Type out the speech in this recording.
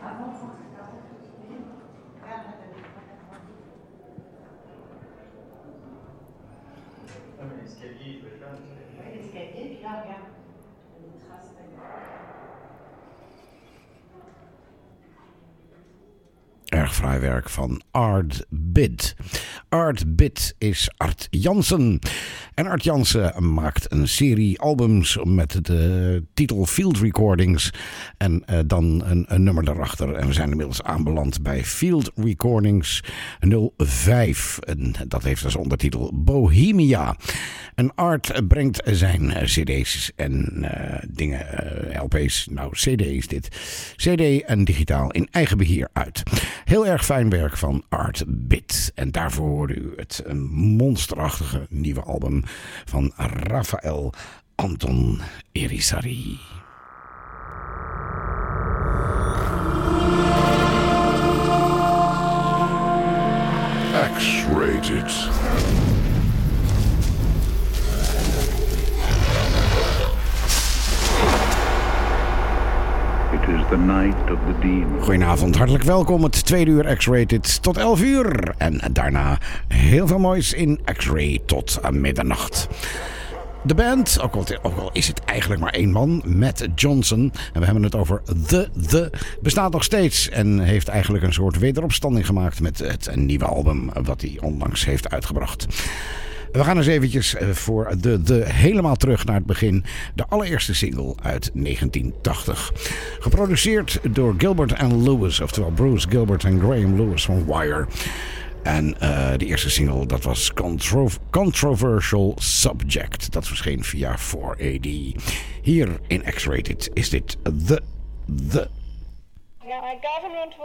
Erg fraai werk van Art Bid. Art Bid is Art Jansen. En Art Jansen maakt een serie albums met de titel Field Recordings. En dan een nummer daarachter. En we zijn inmiddels aanbeland bij Field Recordings 05. En dat heeft als ondertitel Bohemia. En Art brengt zijn cd's en dingen, LP's, nou cd is dit. CD en digitaal in eigen beheer uit. Heel erg fijn werk van Art Bid. En daarvoor hoorde u het monsterachtige nieuwe album van Rafael Anton Irisarry. X-Rated. The night of the demon. Goedenavond, hartelijk welkom. Het tweede uur X-Rated tot 11 uur. En daarna heel veel moois in X-Ray tot middernacht. De band, ook al is het eigenlijk maar één man, Matt Johnson. En we hebben het over The, bestaat nog steeds. En heeft eigenlijk een soort wederopstanding gemaakt met het nieuwe album wat hij onlangs heeft uitgebracht. We gaan eens eventjes voor de helemaal terug naar het begin. De allereerste single uit 1980. Geproduceerd door Gilbert and Lewis. Oftewel Bruce Gilbert en Graham Lewis van Wire. En de eerste single, dat was Controversial Subject. Dat verscheen via 4AD. Hier in X-Rated is dit The. Ja, mijn government